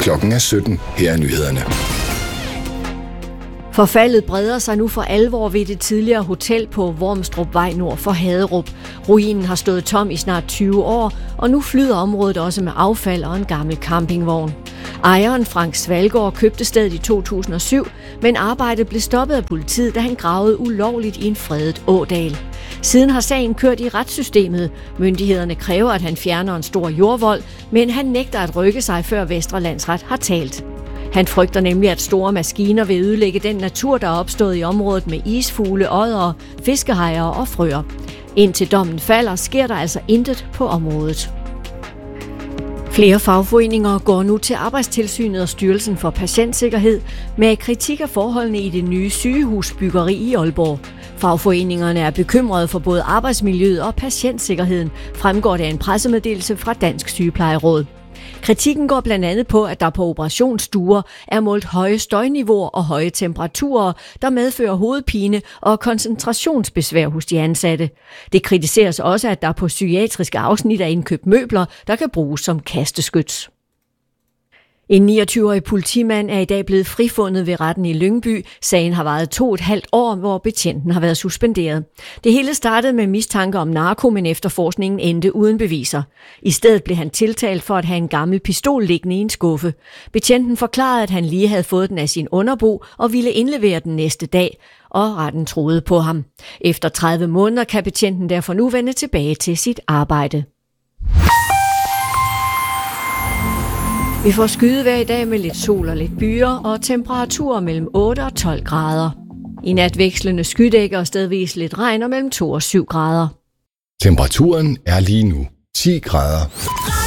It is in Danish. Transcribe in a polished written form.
Klokken er 17. Her er nyhederne. Forfaldet breder sig nu for alvor ved det tidligere hotel på Wormstrupvej nord for Haderup. Ruinen har stået tom i snart 20 år, og nu flyder området også med affald og en gammel campingvogn. Ejeren Frank Svalgaard købte stedet i 2007, men arbejdet blev stoppet af politiet, da han gravede ulovligt i en fredet ådal. Siden har sagen kørt i retssystemet. Myndighederne kræver, at han fjerner en stor jordvold, men han nægter at rykke sig, før Vestre Landsret har talt. Han frygter nemlig, at store maskiner vil ødelægge den natur, der er opstået i området med isfugle, oddere, fiskehajer og frøer. Indtil dommen falder, sker der altså intet på området. Flere fagforeninger går nu til Arbejdstilsynet og Styrelsen for Patientsikkerhed med kritik af forholdene i det nye sygehusbyggeri i Aalborg. Fagforeningerne er bekymrede for både arbejdsmiljøet og patientsikkerheden, fremgår det af en pressemeddelelse fra Dansk Sygeplejeråd. Kritikken går blandt andet på, at der på operationsstuer er målt høje støjniveauer og høje temperaturer, der medfører hovedpine og koncentrationsbesvær hos de ansatte. Det kritiseres også, at der på psykiatriske afsnit er indkøbt møbler, der kan bruges som kasteskyts. En 29-årig politimand er i dag blevet frifundet ved retten i Lyngby. Sagen har varet 2,5 år, hvor betjenten har været suspenderet. Det hele startede med mistanke om narko, men efterforskningen endte uden beviser. I stedet blev han tiltalt for at have en gammel pistol liggende i en skuffe. Betjenten forklarede, at han lige havde fået den af sin underbo og ville indlevere den næste dag, og retten troede på ham. Efter 30 måneder kan betjenten derfor nu vende tilbage til sit arbejde. Vi får skydevejr i dag med lidt sol og lidt byer og temperaturer mellem 8 og 12 grader. I nat vekslende skydækker og stedvis lidt regn og mellem 2 og 7 grader. Temperaturen er lige nu 10 grader.